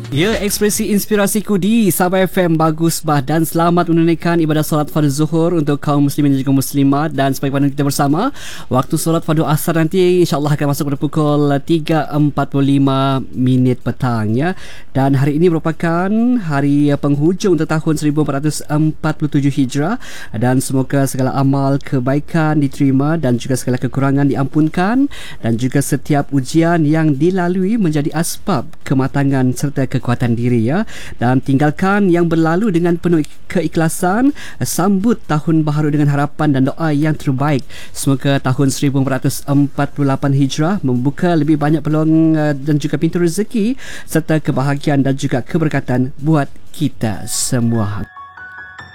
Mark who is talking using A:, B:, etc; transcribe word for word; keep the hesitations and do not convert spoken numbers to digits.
A: Ya, ekspresi inspirasiku di Sabah F M bagus bah, dan selamat menunaikan ibadah solat fardu zuhur untuk kaum muslimin dan juga muslimat. Dan sebagai pandangan kita bersama, waktu solat fardu asar nanti insya-Allah akan masuk pada pukul tiga empat puluh lima minit petang ya. Dan hari ini merupakan hari penghujung untuk tahun seribu empat ratus empat puluh tujuh Hijrah, dan semoga segala amal kebaikan diterima dan juga segala kekurangan diampunkan, dan juga setiap ujian yang dilalui menjadi asbab kematangan serta kekuatan diri ya. Dan tinggalkan yang berlalu dengan penuh keikhlasan, sambut tahun baharu dengan harapan dan doa yang terbaik. Semoga tahun seribu empat ratus empat puluh lapan Hijrah membuka lebih banyak peluang dan juga pintu rezeki serta kebahagiaan dan juga keberkatan buat kita semua.